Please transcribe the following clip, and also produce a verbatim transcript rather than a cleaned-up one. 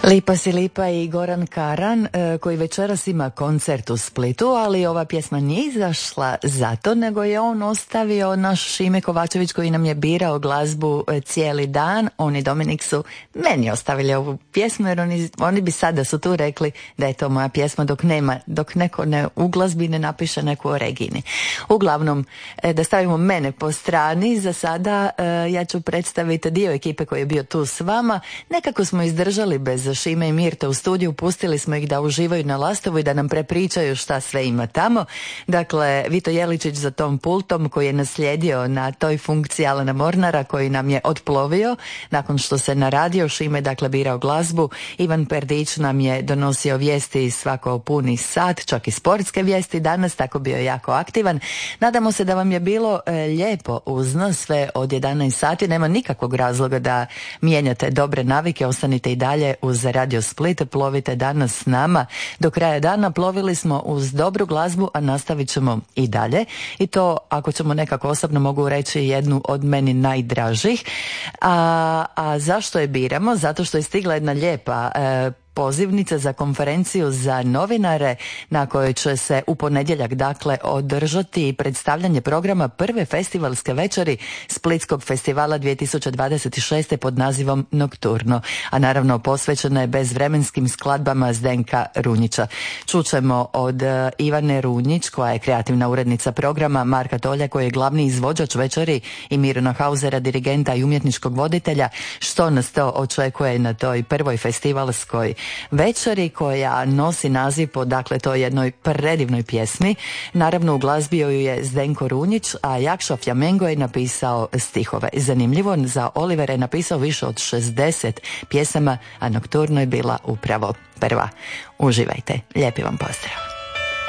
Lipa si lipa i Goran Karan koji večeras ima koncert u Splitu, ali ova pjesma nije izašla zato, nego je on ostavio naš Šime Kovačević koji nam je birao glazbu cijeli dan. On i Dominik su meni ostavili ovu pjesmu jer oni, oni bi sada su tu rekli da je to moja pjesma dok nema, dok neko ne u glazbi ne napiše neku o Regini. Uglavnom, da stavimo mene po strani, za sada ja ću predstaviti dio ekipe koji je bio tu s vama. Nekako smo izdržali bez Šime i Mirte u studiju, pustili smo ih da uživaju na Lastovu i da nam prepričaju šta sve ima tamo. Dakle, Vito Jeličić za tom pultom koji je naslijedio na toj funkciji Alana Mornara koji nam je otplovio nakon što se naradio. Šime dakle birao glazbu, Ivan Perdić nam je donosio vijesti svako puni sat, čak i sportske vijesti danas, tako bio je jako aktivan. Nadamo se da vam je bilo e, lijepo uz nas sve od jedanaest sati, nema nikakvog razloga da mijenjate dobre navike, ostanite i dalje uz Radio Split, plovite danas s nama do kraja dana. Plovili smo uz dobru glazbu, a nastavit ćemo i dalje, i to, ako ćemo nekako osobno mogu reći, jednu od meni najdražih. A, a zašto je biramo? Zato što je stigla jedna lijepa e, pozivnica za konferenciju za novinare na kojoj će se u ponedjeljak dakle održati predstavljanje programa prve festivalske večeri Splitskog festivala dvije tisuće dvadeset šest. pod nazivom Nokturno, a naravno posvećena je bezvremenskim skladbama Zdenka Runjića. Čućemo od Ivane Runjić koja je kreativna urednica programa, Marka Tolja koji je glavni izvođač večeri i Miruna Hausera, dirigenta i umjetničkog voditelja, što nas to očekuje na toj prvoj festivalskoj večeri koja nosi naziv po dakle toj jednoj predivnoj pjesmi. Naravno u glazbi ju je Zdenko Runjić, a Jakša Fjamengo je napisao stihove. Zanimljivo, za Olivera je napisao više od šezdeset pjesama, a Nokturno je bila upravo prva. Uživajte, lijepi vam pozdrav.